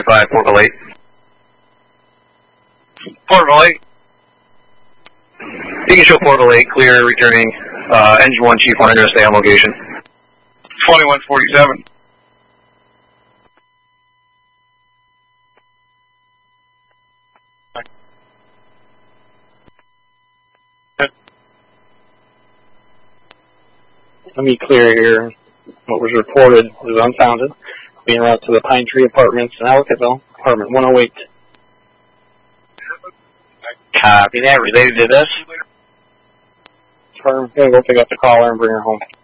25, Portville 8. Portville 8. You can show Portville 8 clear, returning engine 1, Chief 1, stay on location. 2147. Let me clear here. What was reported was unfounded. Being routed to the Pine Tree Apartments in Ellicottville, apartment 108. Copy that. Related to this? We're going to go pick up the caller and bring her home.